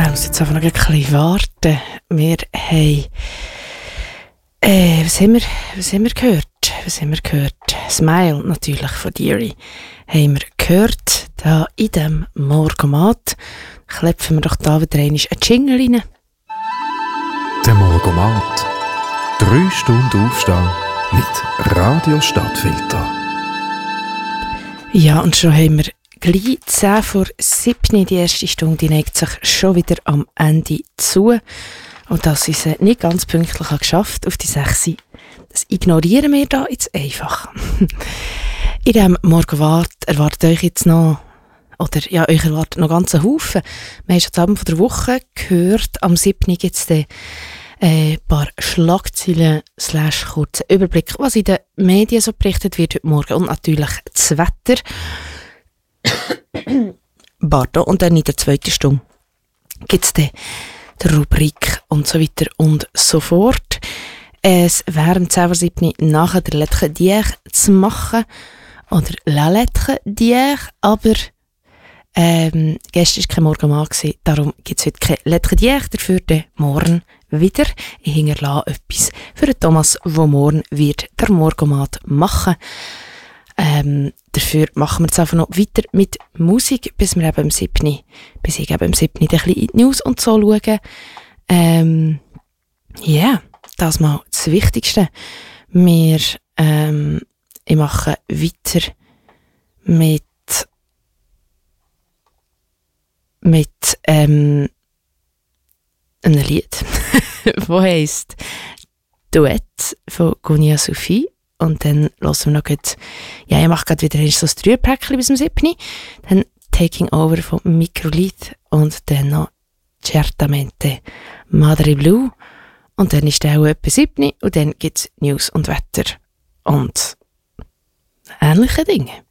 muss jetzt einfach noch ein bisschen warten. Wir haben... was haben wir gehört? Smile, natürlich, von Deary. Haben wir gehört, da in diesem Morgomat. Klepfen wir doch da wieder einmal einen Jingle rein. Der Morgomat. 3 Stunden Aufstehen mit Radio Stadtfilter. Ja, und schon haben wir gleich 10 vor 7. Die erste Stunde, die neigt sich schon wieder am Ende zu. Und dass ich es nicht ganz pünktlich geschafft auf die 6, das ignorieren wir da jetzt einfach. In diesem Morgenwart erwartet euch jetzt noch, oder ja, euch erwartet noch ganz einen Haufen. Wir haben schon am Abend von der Woche gehört, am 7. gibt es ein paar Schlagzeilen / kurzen Überblick, was in den Medien so berichtet wird heute Morgen. Und natürlich das Wetter. Pardon. Und dann in der 2. Stunde gibt es die Rubrik und so weiter und so fort. Es wäre am 10.07. nachher der Lettre d'hier zu machen. Oder la Lettre d'hier. Aber gestern war kein Morgenmann, darum gibt es heute keine Lettre d'hier. Dafür den morgen wieder. Ich hinterlasse etwas für den Thomas, der morgen wird der Morgenmat machen. Dafür machen wir jetzt einfach noch weiter mit Musik, bis wir eben am 7. Bis ich eben am 7. ein bisschen in die News und so schauen. Ja, das mal das Wichtigste. Ich mache weiter mit einem Lied, das heisst Duett von Gunia Sophie. Und dann hören wir noch gut, ja, ich mache gerade wieder so ein 3-Päckchen bis zum 7. Dann Taking Over von Microlith und dann noch Certamente Madre Blue. Und dann ist der auch etwa 7. Und dann gibt es News und Wetter und ähnliche Dinge.